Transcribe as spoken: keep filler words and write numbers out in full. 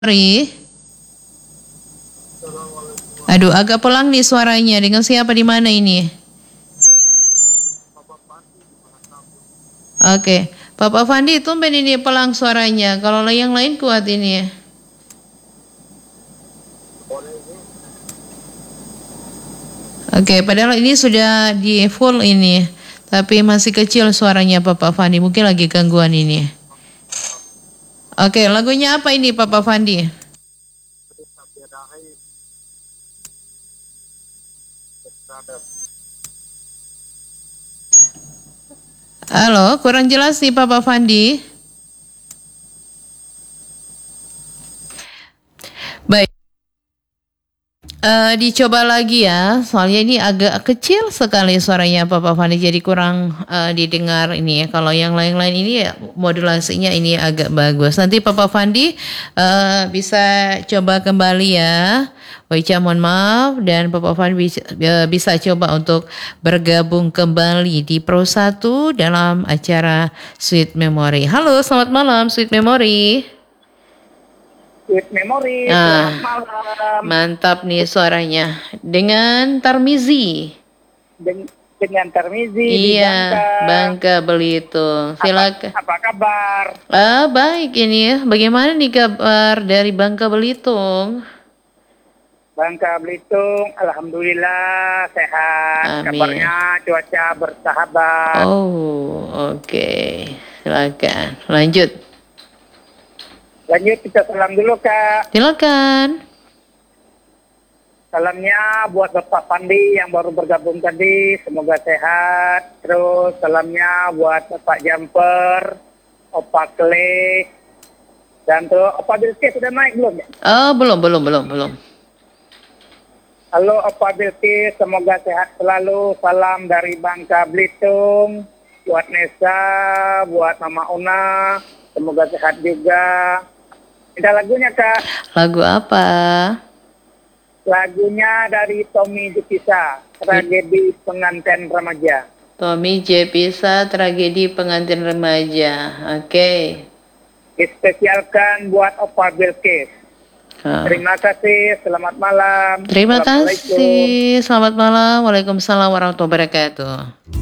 Memori. Aduh, agak pelang nih suaranya. Dengan siapa di mana ini? Oke, Papa Fandi, tumben ini pelang suaranya. Kalau yang lain kuat ini. Oke, padahal ini sudah di full ini, tapi masih kecil suaranya Papa Fandi. Mungkin lagi gangguan ini. Oke, lagunya apa ini Papa Fandi? Halo, kurang jelas nih Papa Fandi. Baik. Uh, dicoba lagi ya, soalnya ini agak kecil sekali suaranya Papa Fandi, jadi kurang uh, didengar ini ya. Kalau yang lain-lain ini ya, modulasinya ini agak bagus. Nanti Papa Fandi uh, bisa coba kembali ya. Waica mohon maaf, dan Papa Fandi bisa, uh, bisa coba untuk bergabung kembali di Pro satu dalam acara Sweet Memory. Halo, selamat malam Sweet Memory. Sweet Memory, ah, selamat malam. Mantap nih suaranya. Dengan Tarmizi. Den dengan Tarmizi iya, di Bangka. Bangka Belitung. Silakan. Apa, apa kabar? Ah, baik ini ya. Bagaimana nih kabar dari Bangka Belitung? Bangka Belitung, alhamdulillah sehat. Amin. Kabarnya cuaca bersahabat. Oh, oke. Okay. Silakan. Lanjut. Lanjut, kita salam dulu Kak. Silakan. Salamnya buat Bapak Fandi yang baru bergabung tadi, semoga sehat. Terus salamnya buat Bapak Jumper, Opa Kle, dan tuh Opa Bilkis sudah naik belum ya? Oh, belum, belum, belum, belum. Halo Opa Bilkis, semoga sehat selalu. Salam dari Bangka Belitung, buat Nesa, buat Mama Una, semoga sehat juga. Ada lagunya Kak. Lagu apa? Lagunya dari Tommy Jepisa, Tragedi Pengantin Remaja. Tommy Jepisa, Tragedi Pengantin Remaja. Oke. Okay. Dispesialkan buat Opa Bilkis. Ah. Terima kasih, selamat malam. Terima kasih, selamat malam. Waalaikumsalam warahmatullahi wabarakatuh.